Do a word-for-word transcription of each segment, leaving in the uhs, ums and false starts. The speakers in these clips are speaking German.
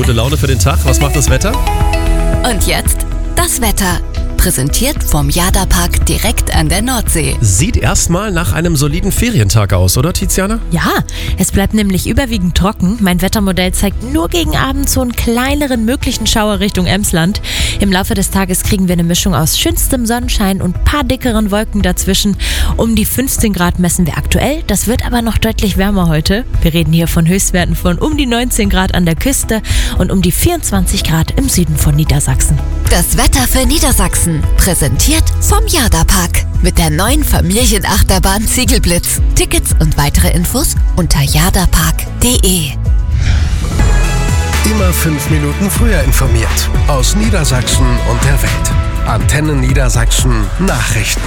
gute Laune für den Tag. Was macht das Wetter? Und jetzt das Wetter. Präsentiert vom Jada-Park direkt an der Nordsee. Sieht erstmal nach einem soliden Ferientag aus, oder Tiziana? Ja, es bleibt nämlich überwiegend trocken. Mein Wettermodell zeigt nur gegen Abend so einen kleineren möglichen Schauer Richtung Emsland. Im Laufe des Tages kriegen wir eine Mischung aus schönstem Sonnenschein und ein paar dickeren Wolken dazwischen. Um die fünfzehn Grad messen wir aktuell. Das wird aber noch deutlich wärmer heute. Wir reden hier von Höchstwerten von um die neunzehn Grad an der Küste und um die vierundzwanzig Grad im Süden von Niedersachsen. Das Wetter für Niedersachsen. Präsentiert vom Jada-Park mit der neuen Familienachterbahn Ziegelblitz. Tickets und weitere Infos unter jadapark punkt de. Immer fünf Minuten früher informiert. Aus Niedersachsen und der Welt. Antenne Niedersachsen Nachrichten.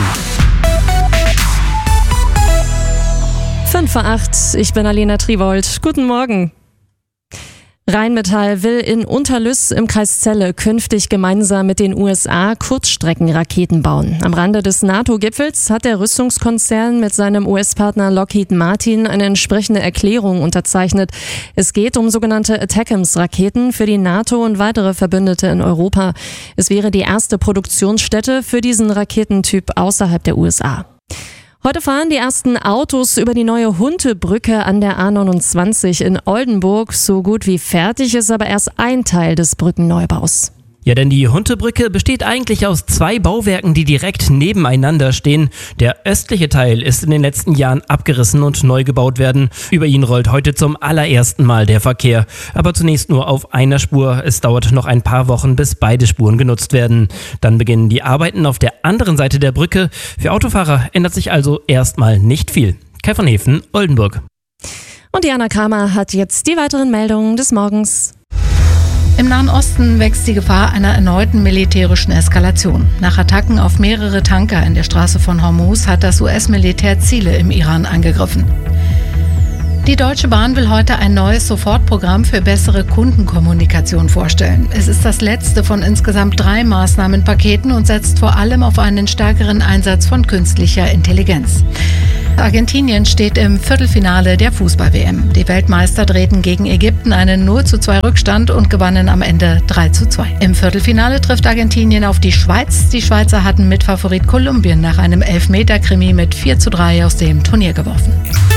fünf vor acht, ich bin Alena Triwold. Guten Morgen. Rheinmetall will in Unterlüss im Kreis Celle künftig gemeinsam mit den U S A Kurzstreckenraketen bauen. Am Rande des NATO-Gipfels hat der Rüstungskonzern mit seinem U S-Partner Lockheed Martin eine entsprechende Erklärung unterzeichnet. Es geht um sogenannte ATACMS-Raketen für die NATO und weitere Verbündete in Europa. Es wäre die erste Produktionsstätte für diesen Raketentyp außerhalb der U S A. Heute fahren die ersten Autos über die neue Huntebrücke an der A neunundzwanzig in Oldenburg. So gut wie fertig ist aber erst ein Teil des Brückenneubaus. Ja, denn die Huntebrücke besteht eigentlich aus zwei Bauwerken, die direkt nebeneinander stehen. Der östliche Teil ist in den letzten Jahren abgerissen und neu gebaut werden. Über ihn rollt heute zum allerersten Mal der Verkehr. Aber zunächst nur auf einer Spur. Es dauert noch ein paar Wochen, bis beide Spuren genutzt werden. Dann beginnen die Arbeiten auf der anderen Seite der Brücke. Für Autofahrer ändert sich also erstmal nicht viel. Kai von Hefen, Oldenburg. Und Jana Kramer hat jetzt die weiteren Meldungen des Morgens. Im Nahen Osten wächst die Gefahr einer erneuten militärischen Eskalation. Nach Attacken auf mehrere Tanker in der Straße von Hormuz hat das U S-Militär Ziele im Iran angegriffen. Die Deutsche Bahn will heute ein neues Sofortprogramm für bessere Kundenkommunikation vorstellen. Es ist das letzte von insgesamt drei Maßnahmenpaketen und setzt vor allem auf einen stärkeren Einsatz von künstlicher Intelligenz. Argentinien steht im Viertelfinale der Fußball-W M. Die Weltmeister drehten gegen Ägypten einen null zu zwei Rückstand und gewannen am Ende drei zu zwei. Im Viertelfinale trifft Argentinien auf die Schweiz. Die Schweizer hatten Mitfavorit Kolumbien nach einem Elfmeter-Krimi mit vier zu drei aus dem Turnier geworfen.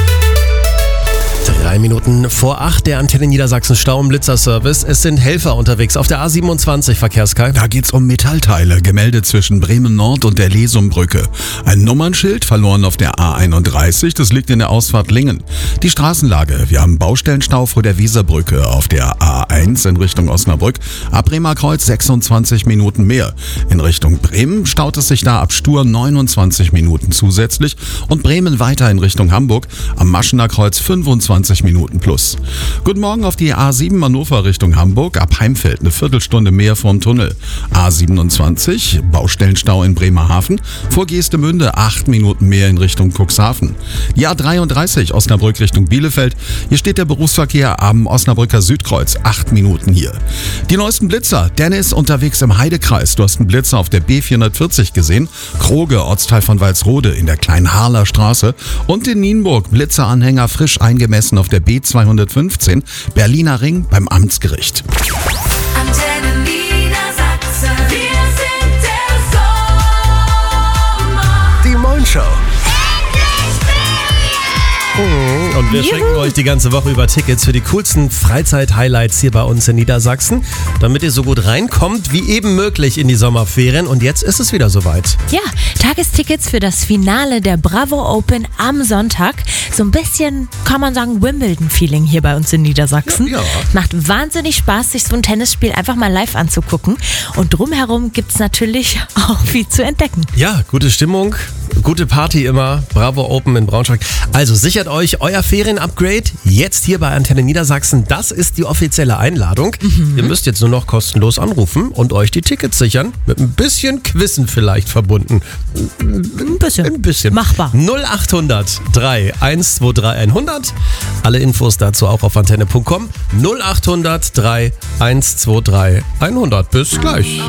Drei Minuten vor acht, der Antenne Niedersachsen Stau- und Blitzerservice. Es sind Helfer unterwegs auf der A siebenundzwanzig, Verkehrskei. Da geht's um Metallteile, gemeldet zwischen Bremen Nord und der Lesumbrücke. Ein Nummernschild verloren auf der A einunddreißig, das liegt in der Ausfahrt Lingen. Die Straßenlage, wir haben Baustellenstau vor der Weserbrücke auf der A eins in Richtung Osnabrück. Ab Bremer Kreuz sechsundzwanzig Minuten mehr. In Richtung Bremen staut es sich da ab Stur neunundzwanzig Minuten zusätzlich und Bremen weiter in Richtung Hamburg. Am Maschener Kreuz fünfundzwanzig Minuten plus. Guten Morgen auf die A sieben Hannover Richtung Hamburg, ab Heimfeld eine Viertelstunde mehr vorm Tunnel. A siebenundzwanzig, Baustellenstau in Bremerhaven, vor Geestemünde acht Minuten mehr in Richtung Cuxhaven. Die A dreiunddreißig Osnabrück Richtung Bielefeld, hier steht der Berufsverkehr am Osnabrücker Südkreuz, acht Minuten hier. Die neuesten Blitzer, Dennis unterwegs im Heidekreis, du hast einen Blitzer auf der B vierhundertvierzig gesehen, Kroge, Ortsteil von Walsrode in der Kleinharler Straße und in Nienburg, Blitzeranhänger frisch eingemessen auf der B zweihundertfünfzehn, Berliner Ring beim Amtsgericht. Antenne Niedersachsen, wir sind der Sommer. Die Moin-Show. Und wir schenken euch die ganze Woche über Tickets für die coolsten Freizeit-Highlights hier bei uns in Niedersachsen, damit ihr so gut reinkommt wie eben möglich in die Sommerferien. Und jetzt ist es wieder soweit. Ja, Tagestickets für das Finale der Bravo Open am Sonntag. So ein bisschen, kann man sagen, Wimbledon-Feeling hier bei uns in Niedersachsen. Ja, ja. Macht wahnsinnig Spaß, sich so ein Tennisspiel einfach mal live anzugucken. Und drumherum gibt es natürlich auch viel zu entdecken. Ja, gute Stimmung, gute Party immer. Bravo Open in Braunschweig. Also sichert euch euer Ferien-Upgrade jetzt hier bei Antenne Niedersachsen. Das ist die offizielle Einladung. Mhm. Ihr müsst jetzt nur noch kostenlos anrufen und euch die Tickets sichern. Mit ein bisschen Quizzen vielleicht verbunden. Ein bisschen. Ein bisschen. Machbar. null achthundert drei eins zwei drei hundert. Alle Infos dazu auch auf antenne punkt com. null achthundert drei eins zwei drei hundert. Bis gleich.